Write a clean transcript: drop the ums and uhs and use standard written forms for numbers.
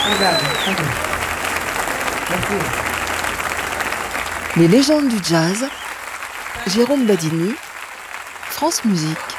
Les légendes du jazz, Jérôme Badini, France Musique.